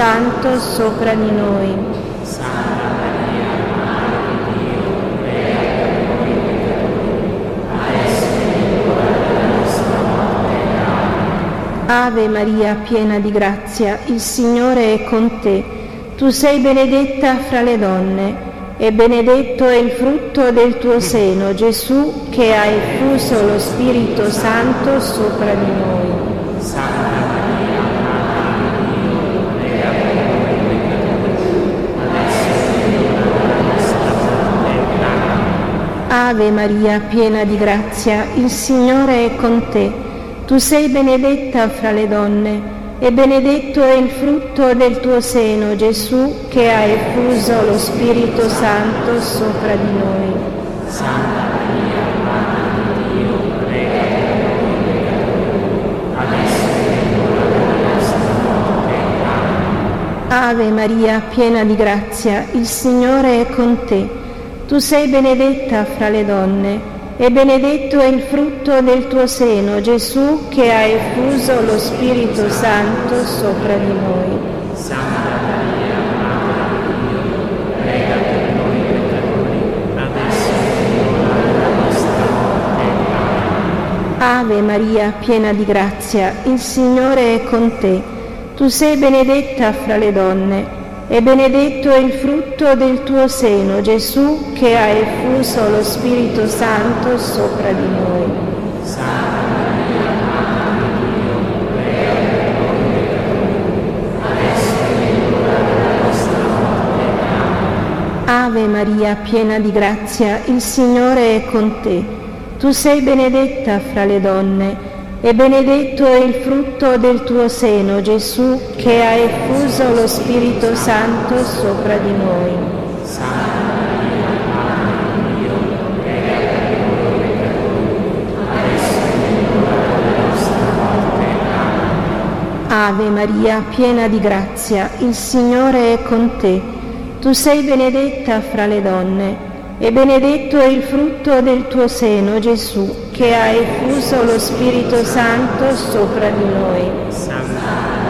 Santo sopra di noi. Santa Maria, Madre di Dio, prega per noi peccatori, adesso è l'ora della nostra morte. Amen. Ave Maria, piena di grazia, il Signore è con te. Tu sei benedetta fra le donne, e benedetto è il frutto del tuo seno, Gesù, che ha effuso lo Spirito Santo sopra di noi. Santa Maria, Madre di Dio, prega per noi peccatori, adesso è l'ora della nostra morte. Amen. Ave Maria, piena di grazia, il Signore è con te. Tu sei benedetta fra le donne, e benedetto è il frutto del tuo seno, Gesù, che ha effuso lo Spirito Santo sopra di noi. Santa Maria, Madre di Dio, prega per noi peccatori, adesso è l'ora della nostra morte. Amen. Ave Maria, piena di grazia, il Signore è con te. Tu sei benedetta fra le donne, e benedetto è il frutto del tuo seno, Gesù, che ha effuso lo Spirito Santo sopra di noi. Santa Maria, Madre di Dio, prega per noi peccatori, adesso è l'ora della nostra morte. Amen. Ave Maria, piena di grazia, il Signore è con te. Tu sei benedetta fra le donne, e benedetto è il frutto del tuo seno, Gesù, che ha effuso lo Spirito Santo sopra di noi. Santa Maria, Madre di Dio, prega per noi peccatori, adesso è l'ora della nostra morte. Amen. Ave Maria, piena di grazia, il Signore è con te. Tu sei benedetta fra le donne, e benedetto è il frutto del tuo seno, Gesù, che ha effuso lo Spirito Santo sopra di noi. Santa Maria, Madre di Dio, prega per noi peccatori, adesso è l'ora della nostra morte. Amen. Ave Maria, piena di grazia, il Signore è con te. Tu sei benedetta fra le donne, e benedetto è il frutto del tuo seno, Gesù, che ha effuso lo Spirito Santo sopra di noi. Santa